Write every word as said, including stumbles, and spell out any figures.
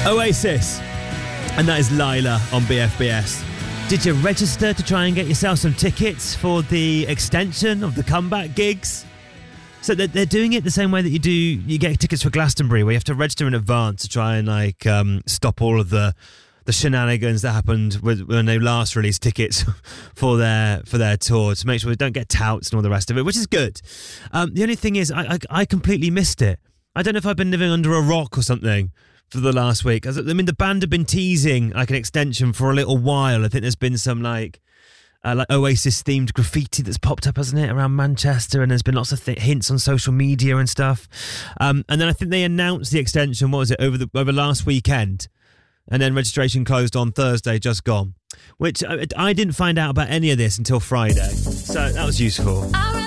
Oasis, and that is Lila on B F B S. Did you register to try and get yourself some tickets for the extension of the comeback gigs? So they're, they're doing it the same way that you do, you get tickets for Glastonbury, where you have to register in advance to try and like um, stop all of the the shenanigans that happened with, when they last released tickets for their for their tour, to make sure they don't get touts and all the rest of it, which is good. Um, the only thing is, I, I I completely missed it. I don't know if I've been living under a rock or something for the last week. I mean, the band have been teasing like an extension for a little while. I think there's been some like uh, like Oasis themed graffiti that's popped up, hasn't it, around Manchester, and there's been lots of th- hints on social media and stuff. Um, and then I think they announced the extension. What was it over the over last weekend? And then registration closed on Thursday, just gone. Which I, I didn't find out about any of this until Friday. So that was useful.